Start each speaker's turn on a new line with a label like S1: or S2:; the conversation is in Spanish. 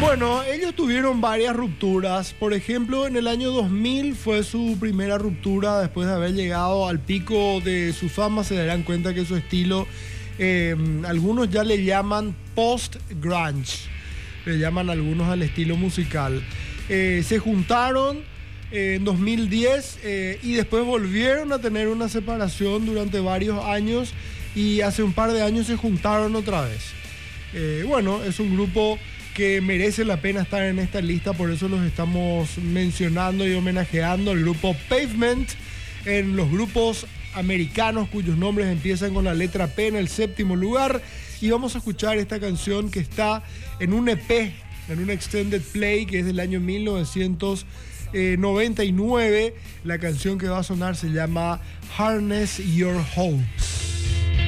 S1: Bueno, ellos tuvieron varias rupturas. Por ejemplo, en el año 2000 fue su primera ruptura después de haber llegado al pico de su fama. Se darán cuenta que su estilo, algunos ya le llaman post-grunge. Le llaman algunos al estilo musical. Se juntaron en 2010 y después volvieron a tener una separación durante varios años y hace un par de años se juntaron otra vez. Bueno, es un grupo que merece la pena estar en esta lista, por eso los estamos mencionando y homenajeando. El grupo Pavement, en los grupos americanos cuyos nombres empiezan con la letra P, en el 7º lugar. Y vamos a escuchar esta canción que está en un EP, en un extended play que es del año 1999. La canción que va a sonar se llama Harness Your Hopes.